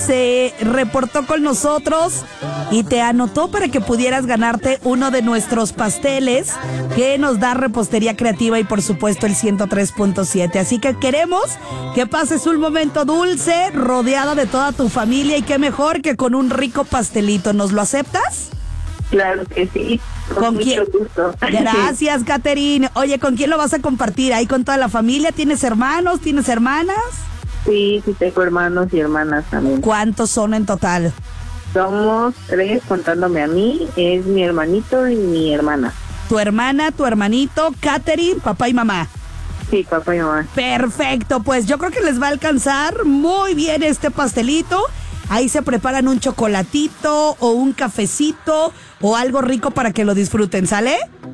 se reportó con nosotros y te anotó para que pudieras ganarte uno de nuestros pasteles que nos da Repostería Creativa y por supuesto el 103.7. Así que queremos que pases un momento dulce, rodeada de toda tu familia y qué mejor que con un rico pastelito. ¿Nos lo aceptas? Claro que sí. ¿Con quién? Mucho gusto. Gracias, Catherine. Oye, ¿con quién lo vas a compartir? ¿Ahí con toda la familia? ¿Tienes hermanos? ¿Tienes hermanas? Sí, tengo hermanos y hermanas también. ¿Cuántos son en total? Somos 3, contándome a mí. Es mi hermanito y mi hermana. Tu hermana, tu hermanito, Catherine, papá y mamá. Sí, papá y mamá. Perfecto, pues yo creo que les va a alcanzar muy bien este pastelito. Ahí se preparan un chocolatito o un cafecito o algo rico para que lo disfruten, ¿sale?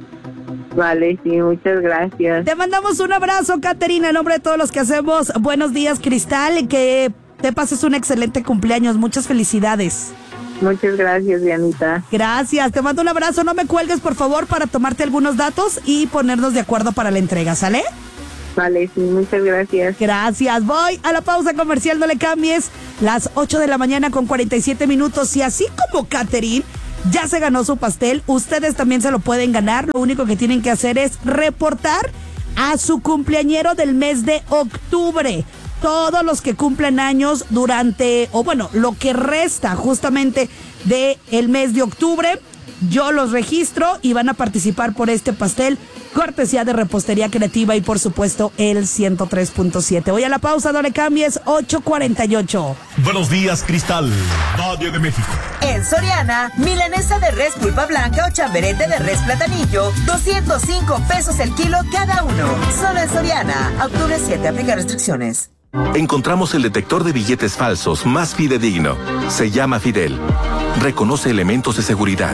Vale, sí, muchas gracias. Te mandamos un abrazo, Caterina, en nombre de todos los que hacemos Buenos Días, Cristal, y que te pases un excelente cumpleaños. Muchas felicidades. Muchas gracias, Dianita. Gracias, te mando un abrazo. No me cuelgues, por favor, para tomarte algunos datos y ponernos de acuerdo para la entrega, ¿sale? Vale, sí, muchas gracias. Gracias, voy a la pausa comercial, no le cambies. Las 8 de la mañana con 47 minutos y así como Catherine ya se ganó su pastel, ustedes también se lo pueden ganar. Lo único que tienen que hacer es reportar a su cumpleañero del mes de octubre. Todos los que cumplen años durante, o bueno, lo que resta justamente del mes de octubre, yo los registro y van a participar por este pastel, cortesía de Repostería Creativa y por supuesto el 103.7. Voy a la pausa, no le cambies, 8:48. Buenos días, Cristal, Valle de México. En Soriana, milanesa de res pulpa blanca o chamberete de res platanillo, 205 pesos el kilo cada uno. Solo en Soriana. Octubre 7, aplica restricciones. Encontramos el detector de billetes falsos más fidedigno. Se llama Fidel. Reconoce elementos de seguridad.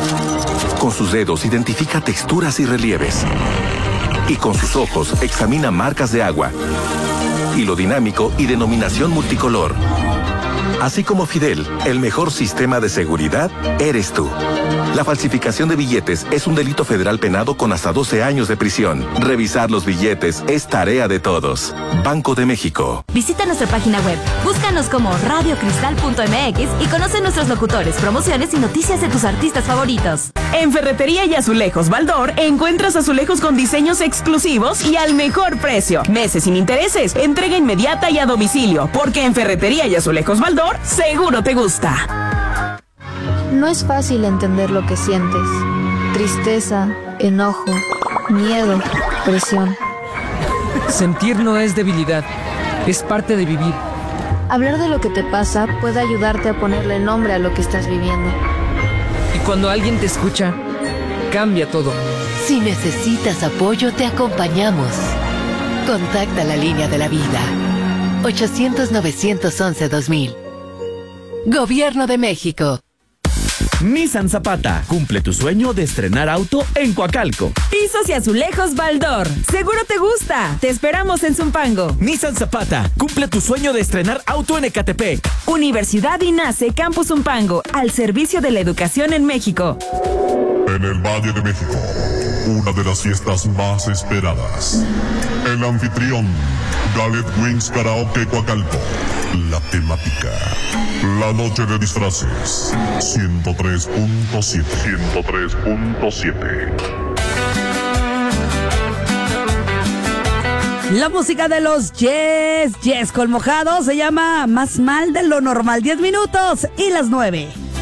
Con sus dedos identifica texturas y relieves. Y con sus ojos examina marcas de agua. Hilo dinámico y denominación multicolor. Así como Fidel, el mejor sistema de seguridad eres tú. La falsificación de billetes es un delito federal penado con hasta 12 años de prisión. Revisar los billetes es tarea de todos. Banco de México. Visita nuestra página web, búscanos como radiocristal.mx y conoce nuestros locutores, promociones y noticias de tus artistas favoritos. En Ferretería y Azulejos Baldor encuentras azulejos con diseños exclusivos y al mejor precio. Meses sin intereses, entrega inmediata y a domicilio, porque en Ferretería y Azulejos Baldor seguro te gusta. No es fácil entender lo que sientes. Tristeza, enojo, miedo, presión. Sentir no es debilidad, es parte de vivir. Hablar de lo que te pasa puede ayudarte a ponerle nombre a lo que estás viviendo. Y cuando alguien te escucha, cambia todo. Si necesitas apoyo, te acompañamos. Contacta la línea de la vida. 800-911-2000. Gobierno de México. Nissan Zapata, cumple tu sueño de estrenar auto en Coacalco. Pisos y azulejos Baldor, seguro te gusta. Te esperamos en Zumpango. Nissan Zapata, cumple tu sueño de estrenar auto en Ecatepec. Universidad INACE Campus Zumpango, al servicio de la educación en México. En el Valle de México, una de las fiestas más esperadas. El anfitrión, Gallet Wings Karaoke Coacalco. La temática, la noche de disfraces. 103.7. 103.7. La música de los Yes con Mojado se llama Más Mal de lo Normal. 10 minutos y las 9.